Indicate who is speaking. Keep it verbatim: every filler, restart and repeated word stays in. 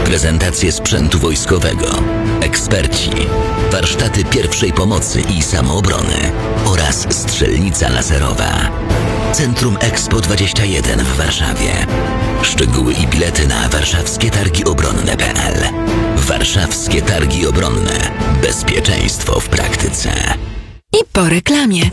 Speaker 1: prezentacje sprzętu wojskowego, eksperci, warsztaty pierwszej pomocy i samoobrony oraz strzelnica laserowa. Centrum Expo dwadzieścia jeden w Warszawie. Szczegóły i bilety na warszawskie targi obronne kropka p l. Warszawskie Targi Obronne. Bezpieczeństwo w praktyce.
Speaker 2: I po reklamie.